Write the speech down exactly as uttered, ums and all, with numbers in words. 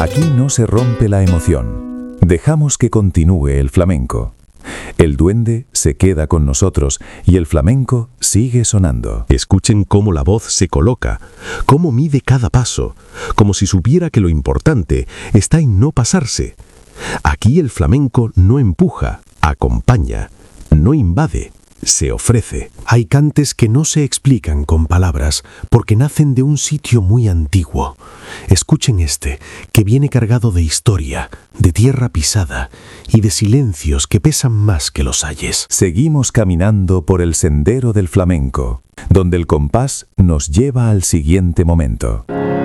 Aquí no se rompe la emoción. Dejamos que continúe el flamenco. El duende se queda con nosotros y el flamenco sigue sonando. Escuchen cómo la voz se coloca, cómo mide cada paso, como si supiera que lo importante está en no pasarse. Aquí el flamenco no empuja, acompaña, no invade, se ofrece. Hay cantes que no se explican con palabras porque nacen de un sitio muy antiguo. Escuchen este, que viene cargado de historia, de tierra pisada y de silencios que pesan más que los ayes. Seguimos caminando por el sendero del flamenco, donde el compás nos lleva al siguiente momento.